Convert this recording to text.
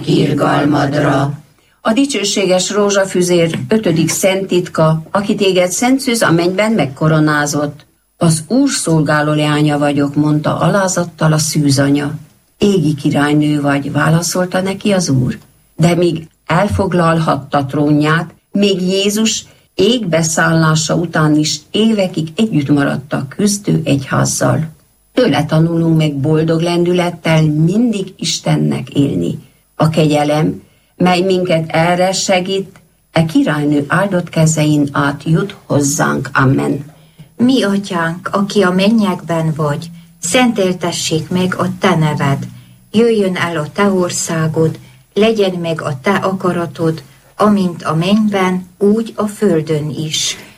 irgalmadra. A dicsőséges rózsafüzér 5. szent titka, aki téged Szent Szűz a mennyben megkoronázott. Az Úr szolgáló leánya vagyok, mondta alázattal a szűzanya. Égi királynő vagy, válaszolta neki az Úr. De míg elfoglalhatta trónját, még Jézus égbeszállása után is évekig együtt maradtak küzdő egyházzal. Tőle tanulunk meg boldog lendülettel mindig Istennek élni. A kegyelem, mely minket erre segít, e királynő áldott kezein át jut hozzánk. Amen. Mi atyánk, aki a mennyekben vagy, szenteltessék meg a te neved, jöjjön el a te országod, legyen meg a te akaratod, amint a mennyben, úgy a földön is.